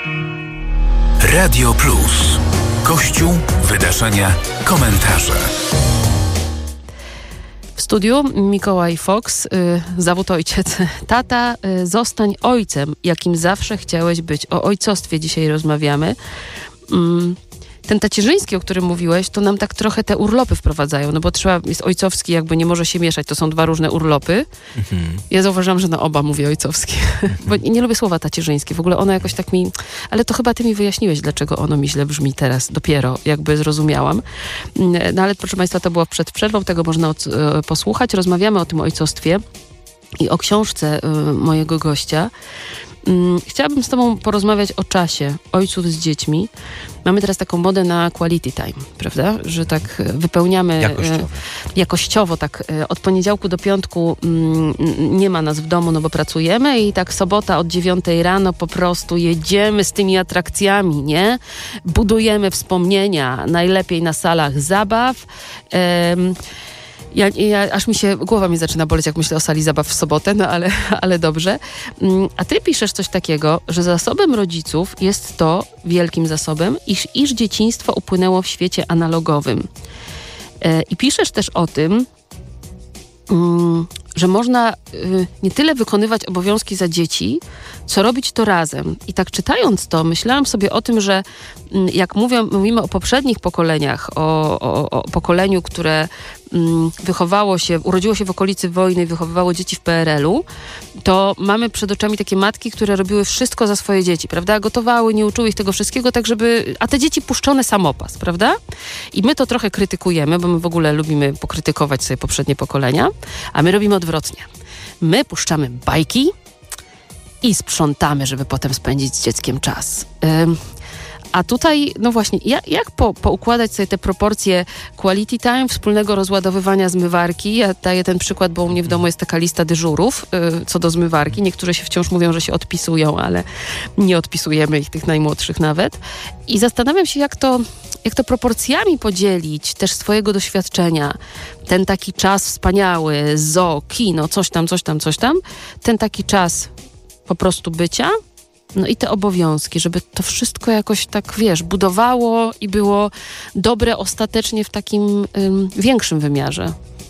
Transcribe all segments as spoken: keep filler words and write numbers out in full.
Radio Plus. Kościół, wydarzenia, komentarze. W studiu Mikołaj Fox, y, zawód ojciec. Tata, y, zostań ojcem, jakim zawsze chciałeś być. O ojcostwie dzisiaj rozmawiamy. Mm. Ten tacierzyński, o którym mówiłeś, to nam tak trochę te urlopy wprowadzają, no bo trzeba, jest ojcowski, jakby nie może się mieszać, to są dwa różne urlopy. Mhm. Ja zauważyłam, że na oba mówię ojcowski, mhm. bo nie lubię słowa tacierzyńskie, w ogóle ono jakoś tak mi, ale to chyba ty mi wyjaśniłeś, dlaczego ono mi źle brzmi teraz, dopiero jakby zrozumiałam. No ale proszę Państwa, to było przed przerwą, tego można od, posłuchać. Rozmawiamy o tym ojcostwie i o książce y, mojego gościa. Chciałabym z tobą porozmawiać o czasie ojców z dziećmi. Mamy teraz taką modę na quality time, prawda? Że tak wypełniamy jakościowo, jakościowo tak od poniedziałku do piątku mm, nie ma nas w domu, no bo pracujemy i tak sobota od dziewiątej rano po prostu jedziemy z tymi atrakcjami, nie? Budujemy wspomnienia, najlepiej na salach zabaw. Ehm, Ja, ja, aż mi się, głowa mi zaczyna boleć, jak myślę o sali zabaw w sobotę, no ale, ale dobrze. A ty piszesz coś takiego, że zasobem rodziców jest to, wielkim zasobem, iż, iż dzieciństwo upłynęło w świecie analogowym. E, I piszesz też o tym, mm, że można y, nie tyle wykonywać obowiązki za dzieci, co robić to razem. I tak czytając to, myślałam sobie o tym, że y, jak mówią, mówimy o poprzednich pokoleniach, o, o, o pokoleniu, które y, wychowało się, urodziło się w okolicy wojny i wychowywało dzieci w P R L u, to mamy przed oczami takie matki, które robiły wszystko za swoje dzieci, prawda? Gotowały, nie uczyły ich tego wszystkiego, tak żeby... A te dzieci puszczone samopas, prawda? I my to trochę krytykujemy, bo my w ogóle lubimy pokrytykować sobie poprzednie pokolenia, a my robimy odwrotnie. My puszczamy bajki i sprzątamy, żeby potem spędzić z dzieckiem czas. Ym, a tutaj, no właśnie, jak, jak po, poukładać sobie te proporcje quality time, wspólnego rozładowywania zmywarki? Ja daję ten przykład, bo u mnie w domu jest taka lista dyżurów yy, co do zmywarki. Niektóre się wciąż mówią, że się odpisują, ale nie odpisujemy ich, tych najmłodszych nawet. I zastanawiam się, jak to, jak to proporcjami podzielić też swojego doświadczenia. Ten taki czas wspaniały, zoo, kino, coś tam, coś tam, coś tam. Ten taki czas po prostu bycia. No i te obowiązki, żeby to wszystko jakoś tak, wiesz, budowało i było dobre ostatecznie w takim ym, większym wymiarze.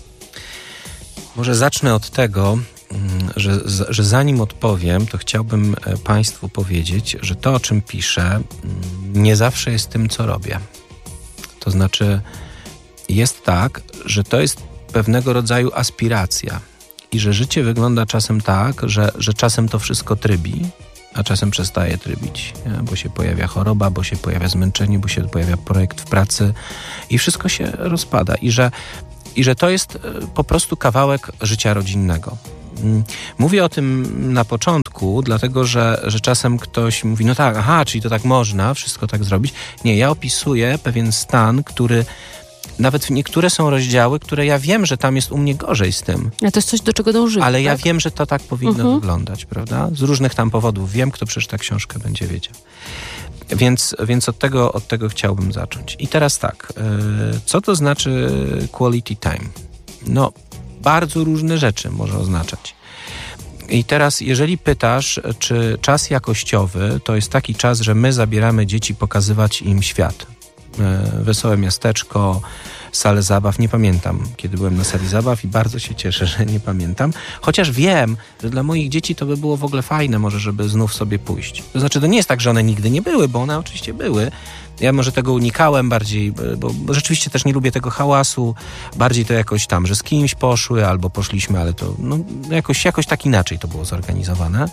Może zacznę od tego, że, że zanim odpowiem, to chciałbym Państwu powiedzieć, że to, o czym piszę, nie zawsze jest tym, co robię. To znaczy, jest tak, że to jest pewnego rodzaju aspiracja i że życie wygląda czasem tak, że, że czasem to wszystko trybi, a czasem przestaje trybić, nie? Bo się pojawia choroba, bo się pojawia zmęczenie, bo się pojawia projekt w pracy i wszystko się rozpada. I że, i że to jest po prostu kawałek życia rodzinnego. Mówię o tym na początku, dlatego że, że czasem ktoś mówi, no tak, aha, czyli to tak można, wszystko tak zrobić. Nie, ja opisuję pewien stan, który nawet niektóre są rozdziały, które ja wiem, że tam jest u mnie gorzej z tym. A to jest coś, do czego dążymy. Ale tak? ja wiem, że to tak powinno uh-huh. wyglądać, prawda? Z różnych tam powodów. Wiem, kto przeczyta książkę, będzie wiedział. Więc, więc od, tego, od tego chciałbym zacząć. I teraz tak, yy, co to znaczy quality time? No, bardzo różne rzeczy może oznaczać. I teraz, jeżeli pytasz, czy czas jakościowy to jest taki czas, że my zabieramy dzieci pokazywać im świat. Wesołe miasteczko, salę zabaw. Nie pamiętam, kiedy byłem na sali zabaw i bardzo się cieszę, że nie pamiętam. Chociaż wiem, że dla moich dzieci to by było w ogóle fajne może, żeby znów sobie pójść. To znaczy, to nie jest tak, że one nigdy nie były, bo one oczywiście były. Ja może tego unikałem bardziej, bo, bo rzeczywiście też nie lubię tego hałasu. Bardziej to jakoś tam, że z kimś poszły albo poszliśmy, ale to no, jakoś, jakoś tak inaczej to było zorganizowane.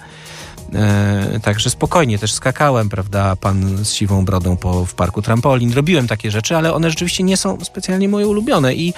E, także spokojnie też skakałem, prawda, pan z siwą brodą po, w parku trampolin. Robiłem takie rzeczy, ale one rzeczywiście nie są specjalnie moje ulubione i,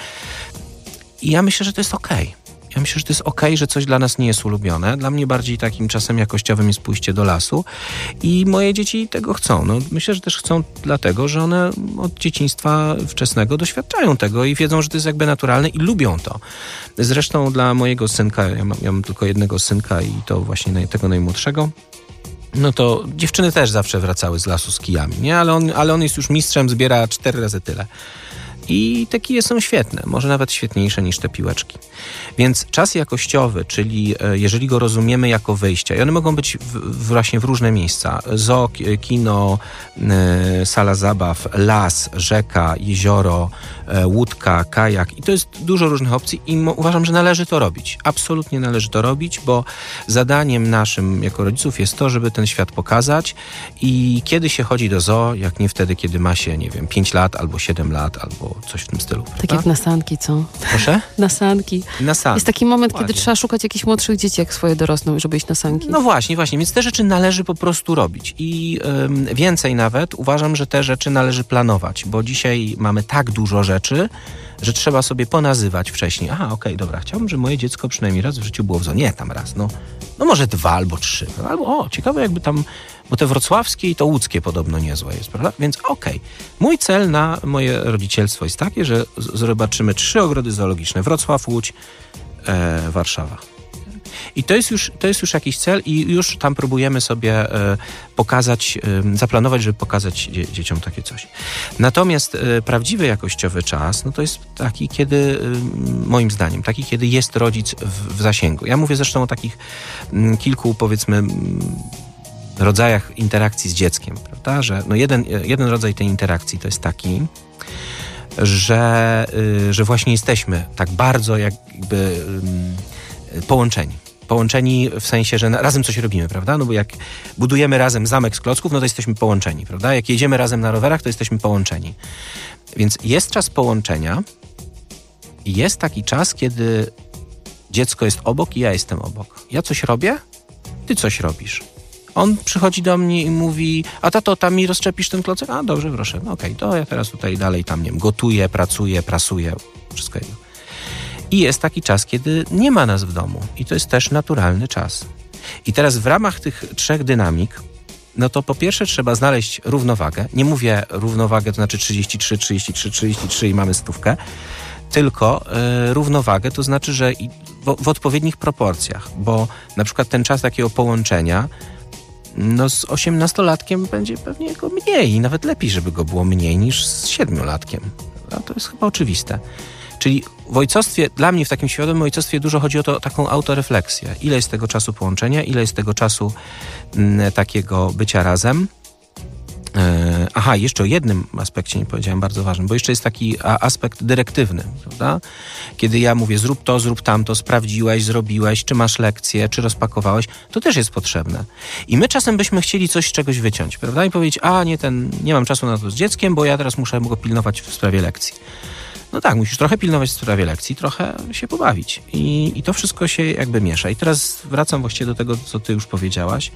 i ja myślę, że to jest okej. Okay. Ja myślę, że to jest okej, okay, że coś dla nas nie jest ulubione. Dla mnie bardziej takim czasem jakościowym jest pójście do lasu i moje dzieci tego chcą. No, myślę, że też chcą dlatego, że one od dzieciństwa wczesnego doświadczają tego i wiedzą, że to jest jakby naturalne i lubią to. Zresztą dla mojego synka, ja mam, ja mam tylko jednego synka i to właśnie naj, tego najmłodszego, no to dziewczyny też zawsze wracały z lasu z kijami, nie? Ale on, ale on jest już mistrzem, zbiera cztery razy tyle. I te kije są świetne, może nawet świetniejsze niż te piłeczki. Więc czas jakościowy, czyli jeżeli go rozumiemy jako wyjście, i one mogą być w, właśnie w różne miejsca. Zoo, kino, sala zabaw, las, rzeka, jezioro, łódka, kajak. I to jest dużo różnych opcji i uważam, że należy to robić. Absolutnie należy to robić, bo zadaniem naszym jako rodziców jest to, żeby ten świat pokazać i kiedy się chodzi do zoo, jak nie wtedy, kiedy ma się, nie wiem, pięć lat albo siedem lat, albo coś w tym stylu. Tak prawda? jak na sanki, co? Proszę? Na sanki. Na sanki. Jest taki moment, Ładnie. kiedy trzeba szukać jakichś młodszych dzieci, jak swoje dorosną, żeby iść na sanki. No właśnie, właśnie. Więc te rzeczy należy po prostu robić. I ym, więcej nawet uważam, że te rzeczy należy planować, bo dzisiaj mamy tak dużo rzeczy, że trzeba sobie ponazywać wcześniej. Aha, okej, okay, dobra, chciałbym, żeby moje dziecko przynajmniej raz w życiu było w zoo. Nie, tam raz, no. No może dwa albo trzy. No, albo, o, ciekawe jakby tam, bo te wrocławskie i to łódzkie podobno niezłe jest, prawda? Więc okej. Okay. Mój cel na moje rodzicielstwo jest taki, że z- zobaczymy trzy ogrody zoologiczne. Wrocław, Łódź, e, Warszawa. I to jest już, to jest już jakiś cel i już tam próbujemy sobie e, pokazać, e, zaplanować, żeby pokazać dzie- dzieciom takie coś. Natomiast e, prawdziwy jakościowy czas, no to jest taki, kiedy, e, moim zdaniem, taki, kiedy jest rodzic w, w zasięgu. Ja mówię zresztą o takich m, kilku, powiedzmy, m, rodzajach interakcji z dzieckiem, prawda? Że no jeden, jeden rodzaj tej interakcji to jest taki, że, y, że właśnie jesteśmy tak bardzo jakby y, połączeni. Połączeni w sensie, że na, razem coś robimy, prawda? No bo jak budujemy razem zamek z klocków, no to jesteśmy połączeni, prawda? Jak jedziemy razem na rowerach, to jesteśmy połączeni. Więc jest czas połączenia i jest taki czas, kiedy dziecko jest obok i ja jestem obok. Ja coś robię, ty coś robisz. On przychodzi do mnie i mówi, a tato, tam mi rozczepisz ten klocek? A dobrze, proszę, no okej, okay, to ja teraz tutaj dalej tam, nie wiem, gotuję, pracuję, prasuję, wszystko jedno. I jest taki czas, kiedy nie ma nas w domu. I to jest też naturalny czas. I teraz w ramach tych trzech dynamik, no to po pierwsze trzeba znaleźć równowagę. Nie mówię równowagę, to znaczy trzydzieści trzy, trzydzieści trzy, trzydzieści trzy i mamy stówkę, tylko yy, równowagę, to znaczy, że i w, w odpowiednich proporcjach, bo na przykład ten czas takiego połączenia, no z osiemnastolatkiem będzie pewnie go mniej i nawet lepiej, żeby go było mniej niż z siedmiolatkiem. No, to jest chyba oczywiste. Czyli w ojcostwie, dla mnie w takim świadomym ojcostwie dużo chodzi o to, taką autorefleksję. Ile jest tego czasu połączenia, ile jest tego czasu m, takiego bycia razem. E, aha, jeszcze o jednym aspekcie nie powiedziałem, bardzo ważnym, bo jeszcze jest taki a, aspekt dyrektywny, prawda? Kiedy ja mówię, zrób to, zrób tamto, sprawdziłeś, zrobiłeś, czy masz lekcję, czy rozpakowałeś, to też jest potrzebne. I my czasem byśmy chcieli coś z czegoś wyciąć, prawda? I powiedzieć, a nie, ten, nie mam czasu na to z dzieckiem, bo ja teraz muszę go pilnować w sprawie lekcji. No tak, musisz trochę pilnować w sprawie lekcji, trochę się pobawić. I, i to wszystko się jakby miesza. I teraz wracam właściwie do tego, co ty już powiedziałaś.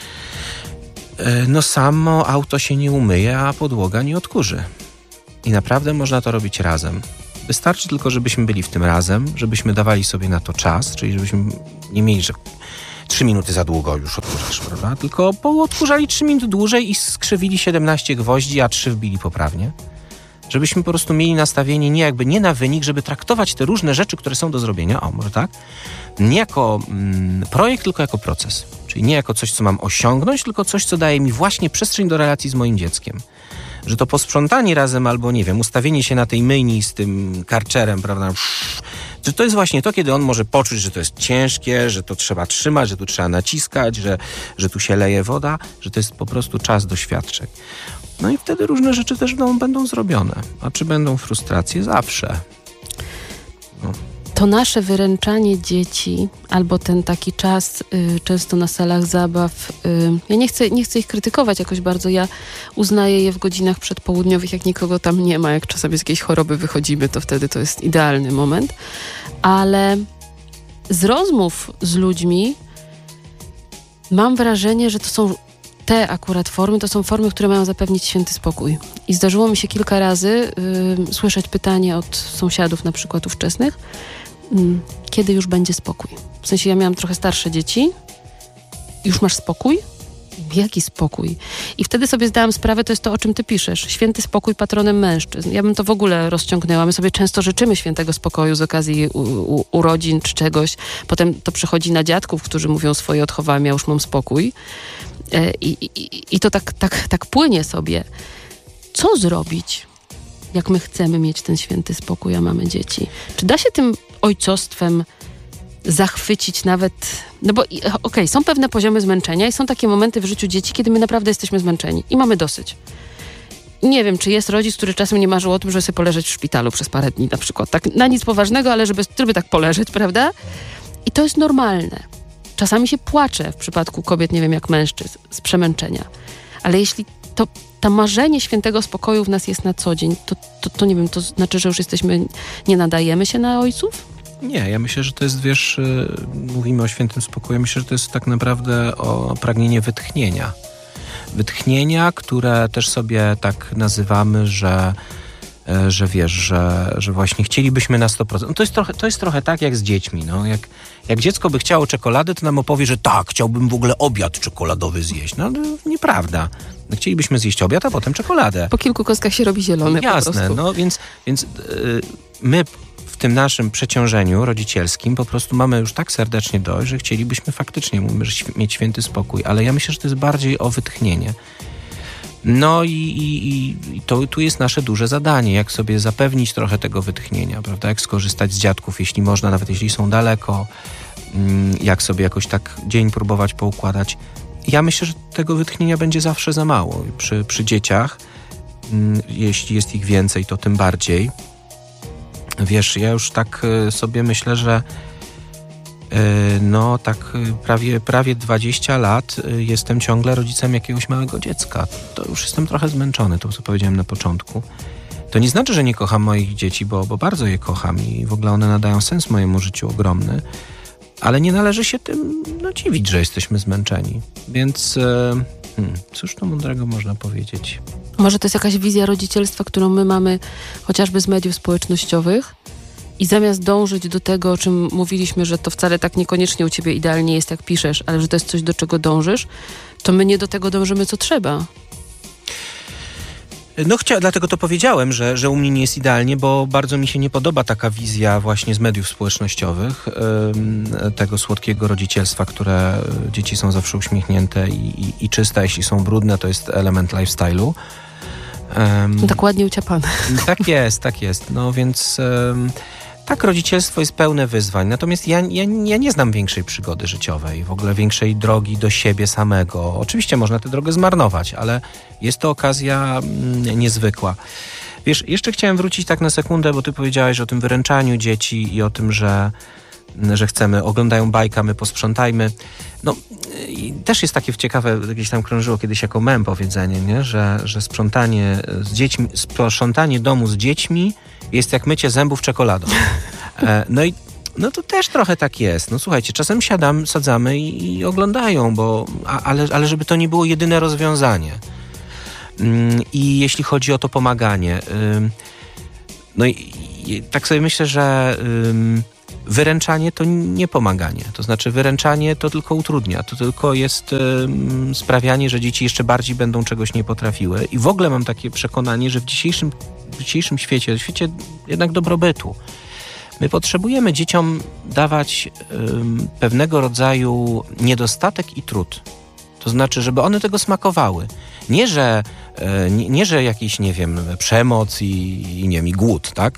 No samo auto się nie umyje, a podłoga nie odkurzy. I naprawdę można to robić razem. Wystarczy tylko, żebyśmy byli w tym razem, żebyśmy dawali sobie na to czas, czyli żebyśmy nie mieli, że trzy minuty za długo już odkurzasz, prawda? Tylko odkurzali trzy minuty dłużej i skrzywili siedemnaście gwoździ, a trzy wbili poprawnie. Żebyśmy po prostu mieli nastawienie nie jakby nie na wynik, żeby traktować te różne rzeczy, które są do zrobienia, o może tak, nie jako mm, projekt, tylko jako proces. Czyli nie jako coś, co mam osiągnąć, tylko coś, co daje mi właśnie przestrzeń do relacji z moim dzieckiem. Że to posprzątanie razem albo, nie wiem, ustawienie się na tej myjni z tym karczerem, prawda, że to jest właśnie to, kiedy on może poczuć, że to jest ciężkie, że to trzeba trzymać, że tu trzeba naciskać, że, że tu się leje woda, że to jest po prostu czas doświadczeń. No i wtedy różne rzeczy też no, będą zrobione. A czy będą frustracje? Zawsze. No. To nasze wyręczanie dzieci, albo ten taki czas y, często na salach zabaw, y, ja nie chcę, nie chcę ich krytykować jakoś bardzo, ja uznaję je w godzinach przedpołudniowych, jak nikogo tam nie ma, jak czasami z jakiejś choroby wychodzimy, to wtedy to jest idealny moment, ale z rozmów z ludźmi mam wrażenie, że to są te akurat formy, to są formy, które mają zapewnić święty spokój. I zdarzyło mi się kilka razy y, słyszeć pytanie od sąsiadów na przykład ówczesnych, y, kiedy już będzie spokój. W sensie ja miałam trochę starsze dzieci. Już masz spokój? Jaki spokój? I wtedy sobie zdałam sprawę, to jest to, o czym ty piszesz. Święty spokój patronem mężczyzn. Ja bym to w ogóle rozciągnęła. My sobie często życzymy świętego spokoju z okazji u, u, urodzin czy czegoś. Potem to przychodzi na dziadków, którzy mówią swoje odchowałem, ja już mam spokój. I, i, i to tak, tak, tak płynie sobie. Co zrobić, jak my chcemy mieć ten święty spokój, a mamy dzieci. Czy da się tym ojcostwem zachwycić nawet... No bo okej, okay, są pewne poziomy zmęczenia i są takie momenty w życiu dzieci, kiedy my naprawdę jesteśmy zmęczeni i mamy dosyć. Nie wiem, czy jest rodzic, który czasem nie marzył o tym, żeby sobie poleżeć w szpitalu przez parę dni na przykład. Tak, na nic poważnego, ale żeby, żeby tak poleżeć, prawda? I to jest normalne. Czasami się płacze w przypadku kobiet, nie wiem jak mężczyzn, z przemęczenia. Ale jeśli to, to marzenie świętego spokoju w nas jest na co dzień, to, to, to nie wiem, to znaczy, że już jesteśmy, nie nadajemy się na ojców? Nie, ja myślę, że to jest, wiesz, mówimy o świętym spokoju, myślę, że to jest tak naprawdę o pragnienie wytchnienia. Wytchnienia, które też sobie tak nazywamy, że, że wiesz, że, że właśnie chcielibyśmy na sto procent. No to jest trochę, to jest trochę tak jak z dziećmi. No. Jak, jak dziecko by chciało czekolady, to nam opowie, że tak, chciałbym w ogóle obiad czekoladowy zjeść. No nieprawda. No, chcielibyśmy zjeść obiad, a potem czekoladę. Po kilku kostkach się robi zielone. Jasne, po prostu. No więc, więc yy, my w tym naszym przeciążeniu rodzicielskim po prostu mamy już tak serdecznie dość, że chcielibyśmy faktycznie mieć święty spokój, ale ja myślę, że to jest bardziej o wytchnienie. No i, i, i to tu jest nasze duże zadanie, jak sobie zapewnić trochę tego wytchnienia, prawda? Jak skorzystać z dziadków, jeśli można, nawet jeśli są daleko, jak sobie jakoś tak dzień próbować poukładać. Ja myślę, że tego wytchnienia będzie zawsze za mało. Przy, przy dzieciach, jeśli jest ich więcej, to tym bardziej. Wiesz, ja już tak sobie myślę, że no tak prawie, prawie dwadzieścia lat jestem ciągle rodzicem jakiegoś małego dziecka. To już jestem trochę zmęczony, to co powiedziałem na początku. To nie znaczy, że nie kocham moich dzieci, bo, bo bardzo je kocham i w ogóle one nadają sens mojemu życiu ogromny, ale nie należy się tym no, dziwić, że jesteśmy zmęczeni. Więc hmm, cóż tu mądrego można powiedzieć? Może to jest jakaś wizja rodzicielstwa, którą my mamy chociażby z mediów społecznościowych i zamiast dążyć do tego, o czym mówiliśmy, że to wcale tak niekoniecznie u ciebie idealnie jest, jak piszesz, ale że to jest coś, do czego dążysz, to my nie do tego dążymy, co trzeba. No chcia, dlatego to powiedziałem, że, że u mnie nie jest idealnie, bo bardzo mi się nie podoba taka wizja właśnie z mediów społecznościowych, yy, tego słodkiego rodzicielstwa, które dzieci są zawsze uśmiechnięte i, i, i czyste, jeśli są brudne, to jest element lifestyle'u. Um, tak ładnie uciapane. Tak jest, tak jest. No więc um, tak, rodzicielstwo jest pełne wyzwań. Natomiast ja, ja, ja nie znam większej przygody życiowej, w ogóle większej drogi do siebie samego. Oczywiście można tę drogę zmarnować, ale jest to okazja mm, niezwykła. Wiesz, jeszcze chciałem wrócić tak na sekundę, bo ty powiedziałeś o tym wyręczaniu dzieci i o tym, że że chcemy, oglądają bajka, my posprzątajmy. No i też jest takie ciekawe, gdzieś tam krążyło kiedyś jako mem powiedzenie, nie? Że, że sprzątanie z dziećmi, sprzątanie domu z dziećmi jest jak mycie zębów czekoladą. E, no i no to też trochę tak jest. No słuchajcie, czasem siadamy, sadzamy i, i oglądają, bo, a, ale, ale żeby to nie było jedyne rozwiązanie. Ym, I jeśli chodzi o to pomaganie, ym, no i, i tak sobie myślę, że ym, wyręczanie to nie pomaganie. To znaczy wyręczanie to tylko utrudnia. To tylko jest um, sprawianie, że dzieci jeszcze bardziej będą czegoś nie potrafiły. I w ogóle mam takie przekonanie, że w dzisiejszym, w dzisiejszym świecie, w świecie jednak dobrobytu, my potrzebujemy dzieciom dawać um, pewnego rodzaju niedostatek i trud. To znaczy, żeby one tego smakowały. Nie, że, e, nie, nie, że jakiś, nie wiem, przemoc i, i nie wiem, i głód, tak?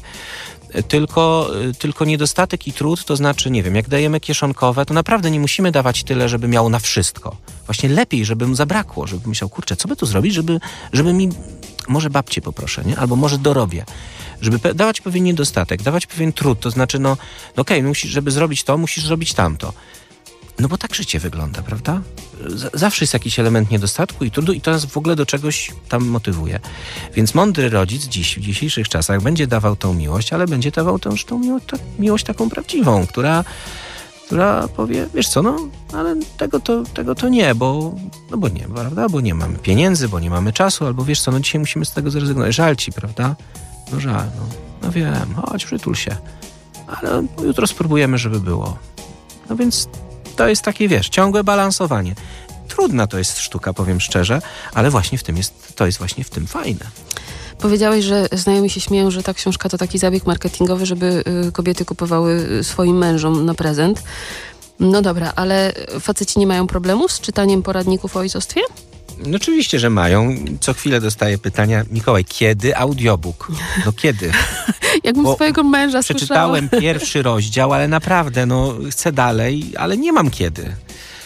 Tylko, tylko niedostatek i trud, to znaczy, nie wiem, jak dajemy kieszonkowe, to naprawdę nie musimy dawać tyle, żeby miało na wszystko. Właśnie lepiej, żeby mu zabrakło, żeby myślał, kurczę, co by tu zrobić, żeby, żeby mi, może babcię poproszę, nie? Albo może dorobię. Żeby pe- dawać pewien niedostatek, dawać pewien trud, to znaczy, no, no okej, okay, musisz, żeby zrobić to, musisz zrobić tamto. No bo tak życie wygląda, prawda? Z- zawsze jest jakiś element niedostatku i trudu i to nas w ogóle do czegoś tam motywuje. Więc mądry rodzic dziś, w dzisiejszych czasach będzie dawał tą miłość, ale będzie dawał też tą miłość, ta, miłość taką prawdziwą, która, która powie, wiesz co, no, ale tego to, tego to nie, bo, no bo nie, prawda? Bo nie mamy pieniędzy, bo nie mamy czasu, albo wiesz co, no dzisiaj musimy z tego zrezygnować. Żal ci, prawda? No żal, no, no wiem, chodź, przytul się. Ale jutro spróbujemy, żeby było. No więc to jest takie, wiesz, ciągłe balansowanie. Trudna to jest sztuka, powiem szczerze, ale właśnie w tym jest, to jest właśnie w tym fajne. Powiedziałeś, że znajomi się śmieją, że ta książka to taki zabieg marketingowy, żeby kobiety kupowały swoim mężom na prezent. No dobra, ale faceci nie mają problemu z czytaniem poradników o ojcostwie? No oczywiście, że mają. Co chwilę dostaję pytania: Mikołaj, kiedy audiobook? No kiedy? Jakbym Bo swojego męża przeczytałem słyszała. pierwszy rozdział, ale naprawdę, no chcę dalej, ale nie mam kiedy.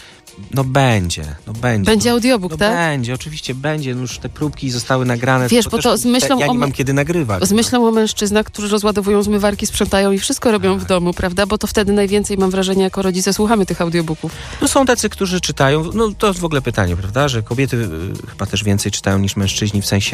No będzie, no będzie. Będzie no, audiobook, no tak? Będzie, oczywiście będzie. No już te próbki zostały nagrane. Wiesz, to bo też to z myślą ja nie o- mam kiedy nagrywać. Z myślą o mężczyznach, którzy rozładowują zmywarki, sprzątają i wszystko robią Tak. w domu, prawda? Bo to wtedy najwięcej, mam wrażenie, jako rodzice słuchamy tych audiobooków. No są tacy, którzy czytają, no to jest w ogóle pytanie, prawda, że kobiety y, chyba też więcej czytają niż mężczyźni, w sensie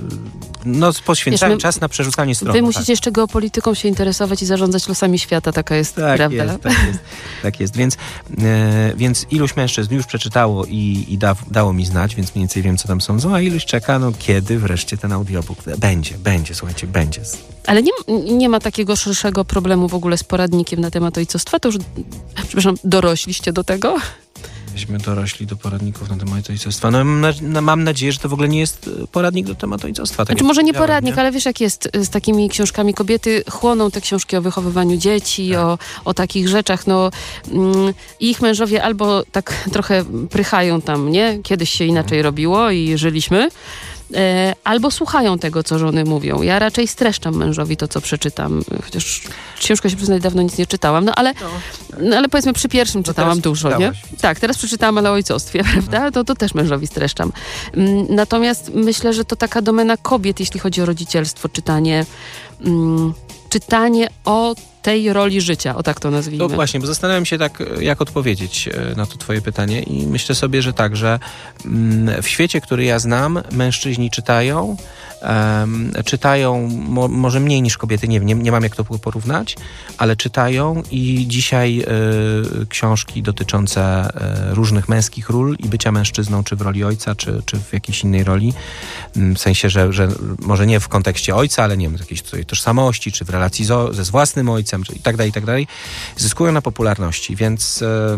y, no poświęcają Wiesz, my- czas na przerzucanie stron. Wy tak. musicie jeszcze geopolityką się interesować i zarządzać losami świata, taka jest Tak prawda. jest, tak jest, tak jest. Więc, e, więc iluś mężczyzn już przeczytało i, i da, dało mi znać, więc mniej więcej wiem, co tam sądzą, a iluś czeka, no kiedy wreszcie ten audiobook. Będzie, będzie, słuchajcie, będzie. Ale nie, nie ma takiego szerszego problemu w ogóle z poradnikiem na temat ojcostwa. To już, przepraszam, dorośliście do tego? Myśmy dorośli do poradników na temat ojcostwa. No, mam, na, mam nadzieję, że to w ogóle nie jest poradnik do tematu ojcostwa. Tak Znaczy jak może nie powiedziałem, poradnik, ale wiesz jak jest z takimi książkami. Kobiety chłoną te książki o wychowywaniu dzieci, Tak. o, o takich rzeczach. No, mm, ich mężowie albo tak trochę prychają tam, nie? Kiedyś się inaczej robiło i żyliśmy. E, albo słuchają tego, co żony mówią. Ja raczej streszczam mężowi to, co przeczytam. Chociaż ciężko się przyznać, dawno nic nie czytałam. No ale, no, ale powiedzmy przy pierwszym czytałam teraz dużo, nie? czytałaś. Tak, teraz przeczytałam, ale o ojcostwie, prawda? To, to też mężowi streszczam. Mm, Natomiast myślę, że to taka domena kobiet, jeśli chodzi o rodzicielstwo, czytanie, mm, czytanie o tej roli życia, o tak to nazwijmy. No właśnie, bo zastanawiam się tak, jak odpowiedzieć e, na to twoje pytanie i myślę sobie, że tak, że mm, w świecie, który ja znam, mężczyźni czytają, em, czytają mo, może mniej niż kobiety, nie wiem, nie, nie mam jak to porównać, ale czytają i dzisiaj e, książki dotyczące e, różnych męskich ról i bycia mężczyzną, czy w roli ojca, czy, czy w jakiejś innej roli, m, w sensie, że, że może nie w kontekście ojca, ale nie wiem, jakiejś tutaj tożsamości, czy w relacji zo, ze z własnym ojcem, czy i tak dalej, i tak dalej, zyskują na popularności, więc e,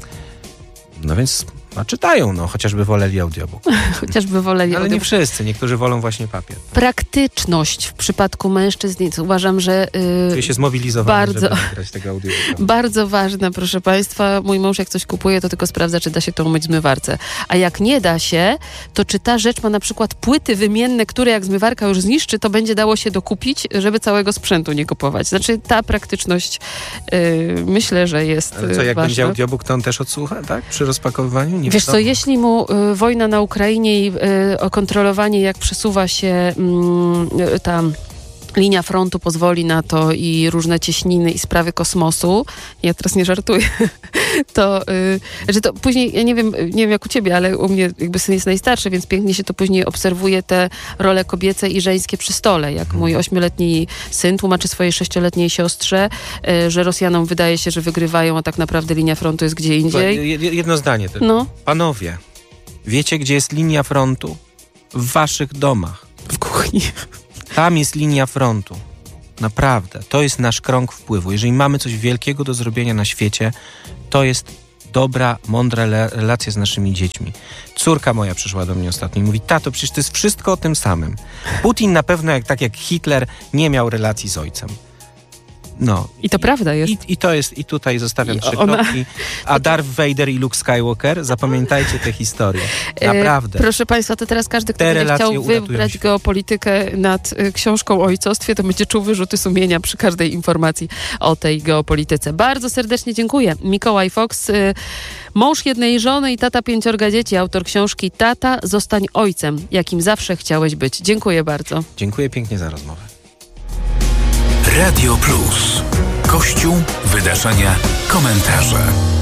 no więc a czytają, no, chociażby woleli audiobook. Chociażby woleli Ale nie audiobook. wszyscy, niektórzy wolą właśnie papier. Praktyczność w przypadku mężczyzn, więc uważam, że yy, Czuję się zmobilizowany, bardzo. żeby nagrać tego audiobooka. bardzo ważne, proszę Państwa. Mój mąż jak coś kupuje, to tylko sprawdza, czy da się to umyć w zmywarce. A jak nie da się, to czy ta rzecz ma na przykład płyty wymienne, które jak zmywarka już zniszczy, to będzie dało się dokupić, żeby całego sprzętu nie kupować. Znaczy ta praktyczność yy, myślę, że jest Ale co, jak ważna. będzie audiobook, to on też odsłucha, tak? Przy rozpakowywaniu? Nie Wiesz co, wiadomo. jeśli mu y, wojna na Ukrainie i y, o kontrolowanie, jak przesuwa się y, ta linia frontu pozwoli na to i różne cieśniny i sprawy kosmosu, ja teraz nie żartuję, to, y, że to później, ja nie wiem, nie wiem jak u ciebie, ale u mnie jakby syn jest najstarszy, więc pięknie się to później obserwuje te role kobiece i żeńskie przy stole, jak mój ośmioletni syn tłumaczy swojej sześcioletniej siostrze, y, że Rosjanom wydaje się, że wygrywają, a tak naprawdę linia frontu jest gdzie indziej. Je- Jedno zdanie tylko. No, Panowie, wiecie, gdzie jest linia frontu? W waszych domach. w kuchni. Tam jest linia frontu. Naprawdę. To jest nasz krąg wpływu. Jeżeli mamy coś wielkiego do zrobienia na świecie, to jest dobra, mądra le- relacja z naszymi dziećmi. Córka moja przyszła do mnie ostatnio i mówi: tato, przecież to jest wszystko o tym samym. Putin na pewno, jak, tak jak Hitler, nie miał relacji z ojcem. No. I to prawda jest. I, I to jest, i tutaj zostawiam I trzy ona- kropki. A Darth Vader i Luke Skywalker, zapamiętajcie tę historię. E, Naprawdę. Proszę Państwa, to teraz każdy, kto Te będzie relacje chciał uratują wybrać świat. geopolitykę nad y, książką o ojcostwie, to będzie czuł wyrzuty sumienia przy każdej informacji o tej geopolityce. Bardzo serdecznie dziękuję. Mikołaj Fox, y, mąż jednej żony i tata pięciorga dzieci, autor książki Tata, zostań ojcem, jakim zawsze chciałeś być. Dziękuję bardzo. Dziękuję pięknie za rozmowę. Radio Plus. Kościół, wydarzenia, komentarze.